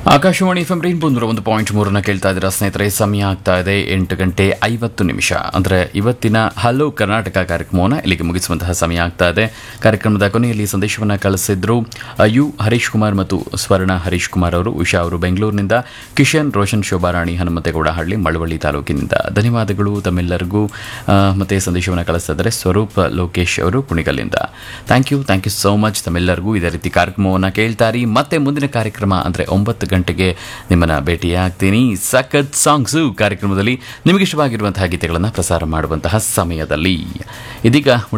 Akashvani F M rainbow 101.3 ಕೇಳ್ತಾ ಇದ್ದೀರಾ ಸ್ನೇಹಿತರೆ. ಸಮಯ ಆಗ್ತಾ ಇದೆ 8:50 ಅಂದರೆ ಇವತ್ತಿನ ಹಲೋ ಕರ್ನಾಟಕ ಕಾರ್ಯಕ್ರಮವನ್ನು ಇಲ್ಲಿಗೆ ಮುಗಿಸುವಂತಹ ಸಮಯ ಆಗ್ತಾ ಇದೆ. ಕಾರ್ಯಕ್ರಮದ ಕೊನೆಯಲ್ಲಿ ಸಂದೇಶವನ್ನು ಕಳಿಸಿದ್ರು ಯು ಹರೀಶ್ ಕುಮಾರ್ ಮತ್ತು ಸ್ವರ್ಣ ಹರೀಶ್ ಕುಮಾರ್ ಅವರು. ಉಷಾ ಅವರು ಬೆಂಗಳೂರಿನಿಂದ, ಕಿಶನ್, ರೋಷನ್, ಶೋಭಾರಾಣಿ, ಹನುಮಂತೇಗೌಡಹಳ್ಳಿ, ಮಳವಳ್ಳಿ ತಾಲೂಕಿನಿಂದ. ಧನ್ಯವಾದಗಳು ತಮ್ಮೆಲ್ಲರಿಗೂ. ಮತ್ತೆ ಸಂದೇಶವನ್ನು ಕಳಿಸ್ತಾ ಇದ್ದಾರೆ ಸ್ವರೂಪ್ ಲೋಕೇಶ್ ಅವರು ಕುಣಿಗಲ್ಲಿಂದ. ಥ್ಯಾಂಕ್ ಯು ಸೋ ಮಚ್ ತಮ್ಮೆಲ್ಲರಿಗೂ. ಇದೇ ರೀತಿ ಕಾರ್ಯಕ್ರಮವನ್ನು ಕೇಳ್ತಾರಿ. ಮತ್ತೆ ಮುಂದಿನ ಕಾರ್ಯಕ್ರಮ ಅಂದರೆ 9 ಗಂಟೆಗೆ ನಿಮ್ಮನ್ನ ಭೇಟಿಯಾಗ್ತೀನಿ. ಸಖತ್ ಸಾಂಗ್ಸು ಕಾರ್ಯಕ್ರಮದಲ್ಲಿ ನಿಮಗಿಷ್ಟವಾಗಿರುವಂತಹ ಗೀತೆಗಳನ್ನು ಪ್ರಸಾರ ಮಾಡುವಂತಹ ಸಮಯದಲ್ಲಿ. ಇದೀಗ